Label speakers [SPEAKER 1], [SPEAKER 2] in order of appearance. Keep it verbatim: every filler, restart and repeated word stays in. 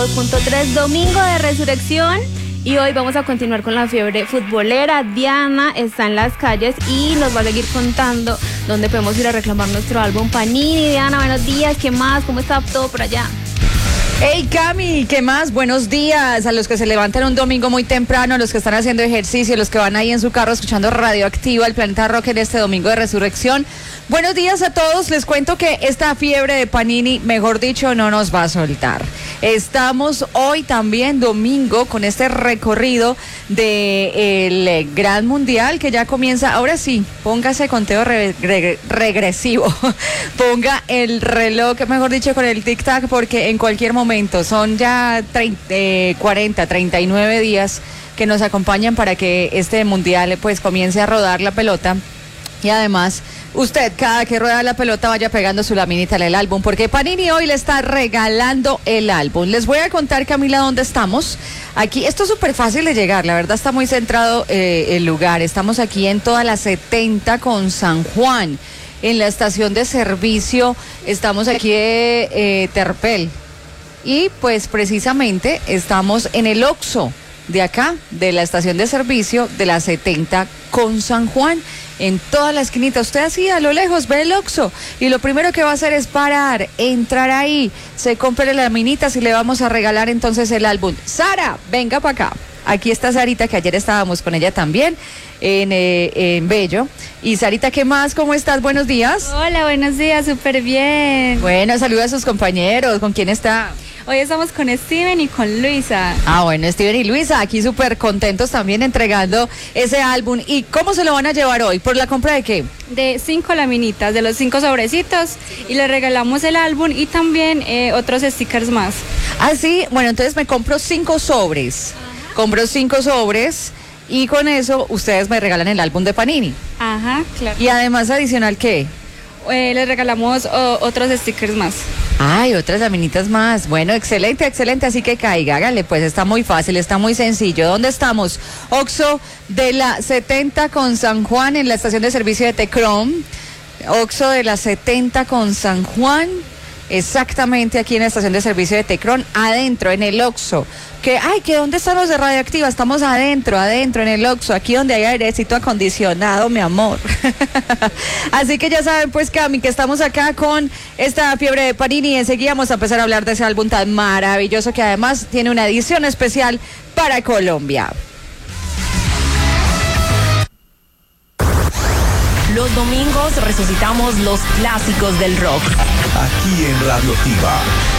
[SPEAKER 1] dos punto tres, domingo de resurrección, y hoy vamos a continuar con la fiebre futbolera. Diana está en las calles y nos va a seguir contando dónde podemos ir a reclamar nuestro álbum Panini. Diana, buenos días, ¿qué más? ¿Cómo está todo por allá?
[SPEAKER 2] Hey Cami, ¿qué más? Buenos días a los que se levantan un domingo muy temprano, a los que están haciendo ejercicio, a los que van ahí en su carro escuchando Radioactiva, el Planeta Rock en este domingo de resurrección. Buenos días a todos, les cuento que esta fiebre de Panini, mejor dicho, no nos va a soltar. Estamos hoy también domingo con este recorrido del Gran Mundial que ya comienza. Ahora sí, póngase conteo re, re, regresivo, ponga el reloj, mejor dicho, con el tic-tac, porque en cualquier momento son ya treinta, eh, cuarenta, treinta y nueve días que nos acompañan para que este Mundial pues comience a rodar la pelota. Y además, usted cada que rueda la pelota vaya pegando su laminita en el álbum, porque Panini hoy le está regalando el álbum. Les voy a contar, Camila, dónde estamos. Aquí, esto es súper fácil de llegar, la verdad está muy centrado eh, el lugar. Estamos aquí en toda la setenta con San Juan, en la estación de servicio. Estamos aquí de eh, Terpel. Y pues precisamente estamos en el Oxxo de acá, de la estación de servicio de la setenta con San Juan, en toda la esquinita. Usted así a lo lejos ve el Oxxo y lo primero que va a hacer es parar, entrar ahí, se compre las laminitas y le vamos a regalar entonces el álbum. Sara, venga para acá. Aquí está Sarita, que ayer estábamos con ella también en, eh, en Bello. Y Sarita, ¿qué más? ¿Cómo estás? Buenos días.
[SPEAKER 3] Hola, buenos días, súper bien.
[SPEAKER 2] Bueno, saluda a sus compañeros. ¿Con quién está?
[SPEAKER 3] Hoy estamos con Steven y con Luisa.
[SPEAKER 2] Ah, bueno, Steven y Luisa, aquí súper contentos también entregando ese álbum. ¿Y cómo se lo van a llevar hoy? ¿Por la compra de qué?
[SPEAKER 3] De cinco laminitas, de los cinco sobrecitos, y le regalamos el álbum y también eh, otros stickers más.
[SPEAKER 2] Ah, sí, bueno, entonces me compro cinco sobres. Ajá. Compro cinco sobres y con eso ustedes me regalan el álbum de Panini.
[SPEAKER 3] Ajá, claro.
[SPEAKER 2] Y además, adicional, ¿qué?
[SPEAKER 3] Eh, les regalamos oh, otros stickers más.
[SPEAKER 2] Ay, otras laminitas más. Bueno, excelente, excelente. Así que caiga, hágale, pues está muy fácil, está muy sencillo. ¿Dónde estamos? Oxxo de la setenta con San Juan, en la estación de servicio de Tecrom. Oxxo de la setenta con San Juan, exactamente aquí en la estación de servicio de Tecrom, adentro, en el Oxxo. Que, ay, que ¿dónde están los de Radioactiva? Estamos adentro, adentro en el Oxxo, aquí donde hay airecito acondicionado, mi amor. Así que ya saben, pues, Cami, que estamos acá con esta fiebre de Panini y enseguida vamos a empezar a hablar de ese álbum tan maravilloso que además tiene una edición especial para Colombia.
[SPEAKER 4] Los domingos resucitamos los clásicos del rock.
[SPEAKER 5] Aquí en Radioactiva.